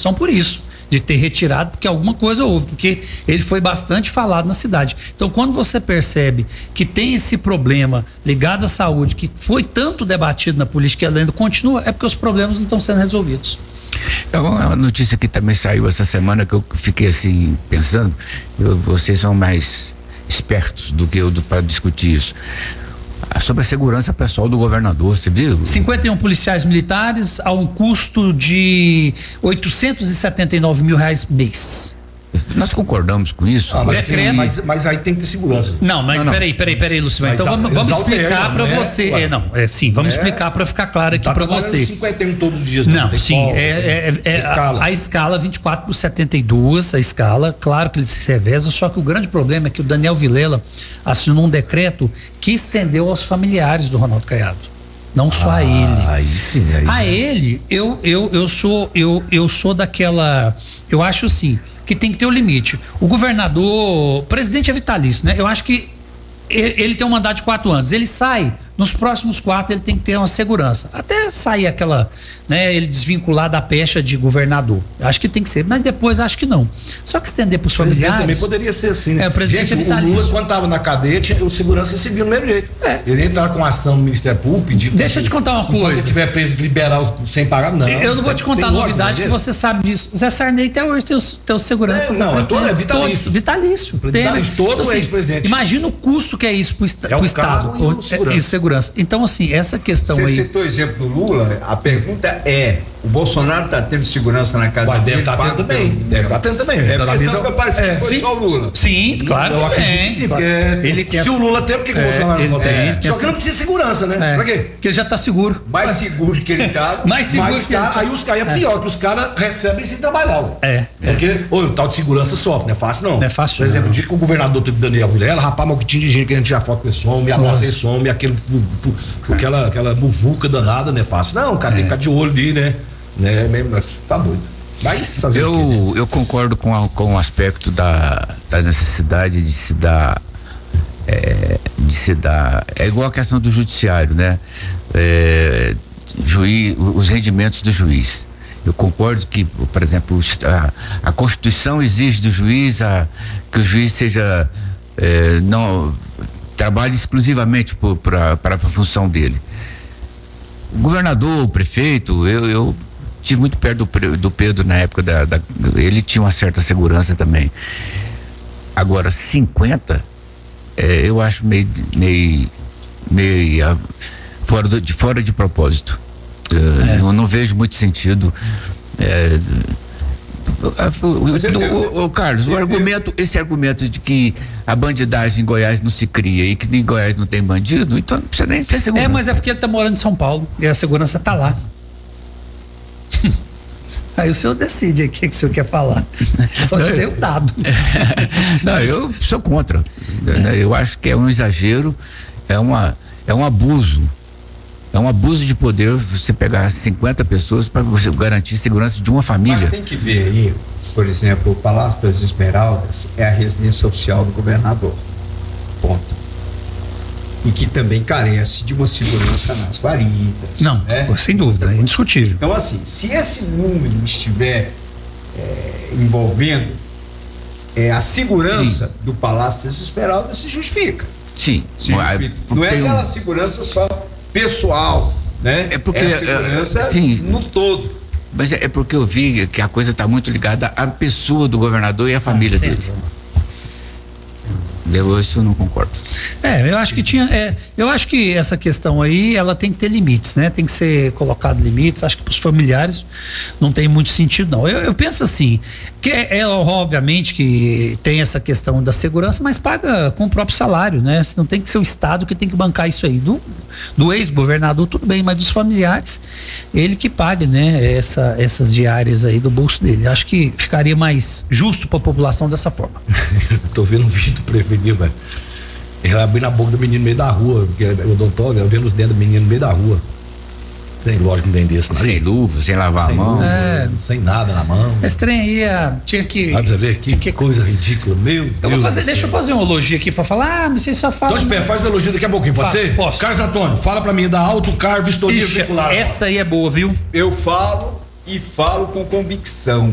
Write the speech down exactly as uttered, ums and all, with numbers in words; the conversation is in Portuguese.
decepção por isso, de ter retirado, porque alguma coisa houve, porque ele foi bastante falado na cidade. Então, quando você percebe que tem esse problema ligado à saúde, que foi tanto debatido na política e ela ainda continua, é porque os problemas não estão sendo resolvidos. É uma notícia que também saiu essa semana que eu fiquei assim pensando, eu, vocês são mais espertos do que eu para discutir isso. Sobre a segurança pessoal do governador, você viu? cinquenta e um policiais militares a um custo de oitocentos e setenta e nove mil reais mês. Nós concordamos com isso. Ah, mas, Decreto. sim, mas, mas aí tem que ter segurança. Não, mas Não, não. peraí, peraí, peraí, Luciano. Mas Então a- vamos, vamos eles explicar alteram, para né? você. Ué. É, não, é sim, vamos É. explicar para ficar claro aqui Tá para trabalhando você. cinquenta e um todos os dias. Não, tem sim, folga. é, é, é Escala. A, a escala vinte e quatro por setenta e dois, a escala, claro que eles se revezam, só que o grande problema é que o Daniel Vilela assinou um decreto que estendeu aos familiares do Ronaldo Caiado. Não só a ele. Aí sim, aí. A ele, eu, eu, eu sou eu, eu sou daquela, eu acho assim, que tem que ter o limite. O governador, o presidente é vitalício, né? Eu acho que ele, ele tem um mandato de quatro anos. Ele sai, nos próximos quatro ele tem que ter uma segurança. Até sair aquela, né? Ele desvincular da pecha de governador. Acho que tem que ser, mas depois acho que não. Só que estender para os O presidente familiares. também poderia ser assim, né? É, o presidente Gente, é vitalício. o Lula, quando tava na cadeia, tinha, o segurança recebia do mesmo jeito. É. Ele entrar com ação no Ministério Público, pedir. Deixa eu te contar uma Enquanto coisa. ele tiver preso, liberar os- sem pagar, não. Eu não vou te Tem contar a lógica novidade, que disso? você sabe disso. Zé Sarney até hoje tem os, tem os seguranças. É, não, da é todo- é presidência. vitalício. Todos, vitalício. Vitalício, Tem, todo ex-presidente. Imagina o custo que é isso pro, esta, É o pro Estado. cargo e o o- segurança. e segurança. Então, assim, essa questão Você aí. citou o exemplo do Lula, a pergunta é, o Bolsonaro está tendo segurança na casa Mas dele? deve estar tendo quatro também. anos. Deve estar tendo também. É, Tá na porque mesa- senão parece que É, foi sim. só o Lula. Sim, claro Eu que acredito tem. que sim, porque Ele tem se essa- o Lula tem, por que que o É, Bolsonaro ele não tem? tem, tem Só que essa- não precisa de segurança, né? É, Pra quê? porque ele já tá seguro. Mais seguro que ele tá. Mais seguro Mas os que ele cara, tá. aí os caras é pior, que os caras recebem sem trabalhar. Ó. É, Porque ô, o tal de segurança sofre, não é fácil não. Não é fácil, Por exemplo, não. o dia que o governador teve Daniel Vilela, rapaz, mas o que tinha de gente querendo tirar foto com ele some, abraça ele some, aquele, fu- fu- aquela, aquela muvuca danada, não é fácil. Não, o cara tem que ficar de olho ali, né? né mesmo, mas tá doido. Mas fazer o quê, né? Eu, eu concordo com, a- com o aspecto da, da necessidade de se dar. É, de se dar. É igual a questão do judiciário, né? É, juiz, os rendimentos do juiz. Eu concordo que, por exemplo, a, a Constituição exige do juiz a, que o juiz seja. É, não trabalhe exclusivamente para a função dele. O governador, o prefeito, eu, eu tive muito perto do, pre- do Pedro na época da, da. Ele tinha uma certa segurança também. Agora, cinquenta, é, eu acho meio. meio, meio ah, fora, do- de, fora de propósito. É, não, não vejo muito sentido. É, o, o- o- o Carlos, o argumento, esse argumento de que a bandidagem em Goiás não se cria e que em Goiás não tem bandido, então não precisa nem ter segurança. É, mas é porque ele tá morando em São Paulo e a segurança tá lá. Aí o senhor decide aí o que, que o senhor quer falar. Eu só te dei um dado. Não, eu sou contra. né? Eu acho que é um exagero, é, uma, é um abuso. É um abuso de poder você pegar cinquenta pessoas para você garantir segurança de uma família. Mas tem que ver aí, por exemplo, o Palácio das Esmeraldas é a residência oficial do governador. Ponto. E que também carece de uma segurança nas guaritas. Não, né? sem dúvida, é indiscutível. Então, assim, se esse número estiver é, envolvendo é, a segurança Sim. do Palácio das Esmeraldas, se justifica. Sim. Se mas justifica. Não é tem um- aquela segurança só pessoal, né? É porque, a segurança é, sim. no todo. Mas é é porque eu vi que a coisa está muito ligada à pessoa do governador e à família Sim. dele. Eu isso eu não concordo. É, eu acho que tinha. É, eu acho que essa questão aí, ela tem que ter limites, né? Tem que ser colocado limites. Acho que para os familiares não tem muito sentido, não. Eu, eu penso assim, que é, é obviamente que tem essa questão da segurança, mas paga com o próprio salário, né? Se não tem que ser o Estado que tem que bancar isso aí. Do, do ex-governador, tudo bem, mas dos familiares, ele que pague, né? Essa, essas diárias aí do bolso dele. Acho que ficaria mais justo para a população dessa forma. Tô vendo um vídeo do prefeito, velho. Ele abrindo a boca do menino no meio da rua, porque o odontólogo, eu vendo os dentes do menino no meio da rua. Tem lógico um dente desse, não. Sem luva, sem lavar Sem a mão. luva, É. sem nada na mão. Esse trem aí ah, tinha que. Vai pra você ver que, tinha coisa ridícula, meu Eu Deus. vou fazer, do deixa eu céu. fazer um elogio aqui pra falar, ah, mas você só fala. Então, espera, faz o elogio daqui a pouquinho, pode Faço, ser? posso. Carlos Antônio, fala pra mim da Autocar Vistoria Ixi, Veicular. essa aí é boa, viu? Eu falo e falo com convicção.